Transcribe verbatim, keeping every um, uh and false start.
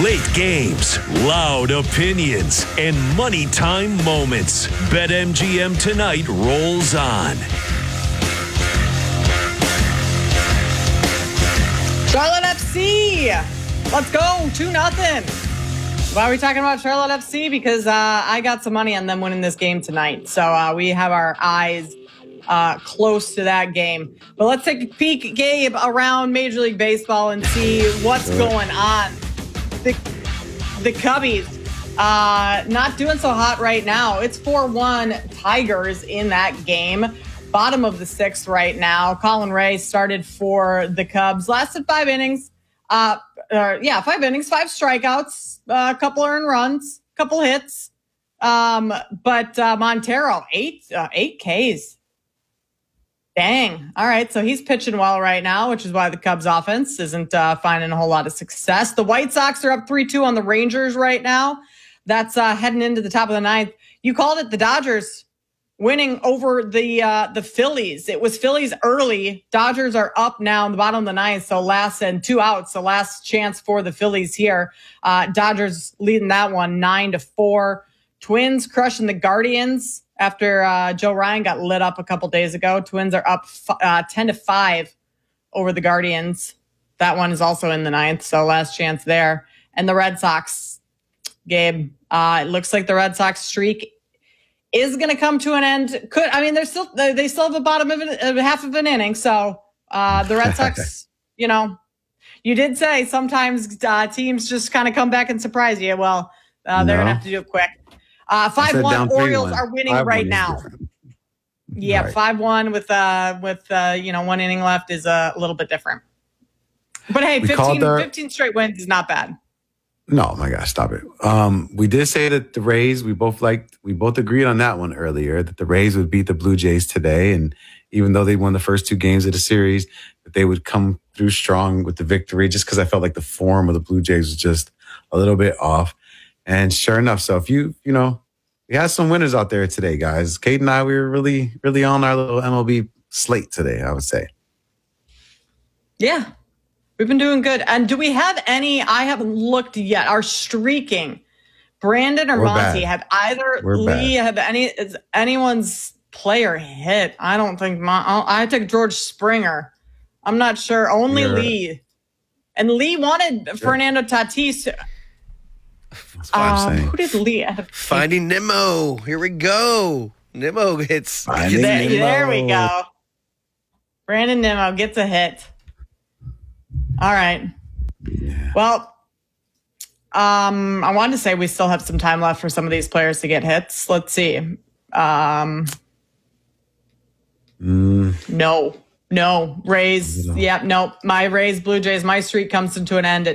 Late games, loud opinions, and money time moments. BetMGM tonight rolls on. Charlotte F C, let's go, two nothing. Why are we talking about Charlotte F C? Because uh, I got some money on them winning this game tonight. So uh, we have our eyes uh, close to that game. But let's take a peek, Gabe, around Major League Baseball and see what's going on. The, the Cubbies uh, not doing so hot right now. It's four one Tigers in that game. Bottom of the sixth right now. Colin Ray started for the Cubs. Lasted five innings. Uh, uh, yeah, five innings, five strikeouts, a uh, couple earned runs, couple hits. Um, but uh, Montero, eight, uh, eight Ks. Dang. All right. So he's pitching well right now, which is why the Cubs offense isn't uh, finding a whole lot of success. The White Sox are up three two on the Rangers right now. That's uh, heading into the top of the ninth. You called it, the Dodgers winning over the uh, the Phillies. It was Phillies early. Dodgers are up now in the bottom of the ninth. So last and two outs. So last chance for the Phillies here. Uh, Dodgers leading that one nine to four. Twins crushing the Guardians. After uh, Joe Ryan got lit up a couple days ago, Twins are up uh, ten to five over the Guardians. That one is also in the ninth, so last chance there. And the Red Sox, Gabe, uh, it looks like the Red Sox streak is going to come to an end. Could I mean, they're still they still have a bottom of, an, of half of an inning, so uh, the Red Sox, you know, you did say sometimes uh, teams just kind of come back and surprise you. Well, uh, they're no. gonna have to do it quick. Uh, five one Orioles are winning five right now. Yeah, right. five one with uh with uh you know one inning left is uh, a little bit different. But hey, fifteen, our, fifteen straight wins is not bad. No, my gosh, stop it. Um, we did say that the Rays, we both liked, we both agreed on that one earlier, that the Rays would beat the Blue Jays today, and even though they won the first two games of the series, that they would come through strong with the victory. Just because I felt like the form of the Blue Jays was just a little bit off. And sure enough, so if you, you know, we had some winners out there today, guys. Kate and I, we were really, really on our little M L B slate today, I would say. Yeah, we've been doing good. And do we have any, I haven't looked yet, our streaking, Brandon or we're Monty, bad. have either we're Lee, bad. have any, is anyone's player hit? I don't think, my, I took George Springer. I'm not sure. Only You're, Lee. And Lee wanted sure. Fernando Tatis. That's what um, I'm saying. Who did Lee have? Finding Nemo. Here we go. Nemo hits. There, Nemo. there we go. Brandon Nemo gets a hit. All right. Yeah. Well, um, I wanted to say we still have some time left for some of these players to get hits. Let's see. Um, mm. No. No. Rays. Yeah, no. My Rays, Blue Jays, my streak comes to an end at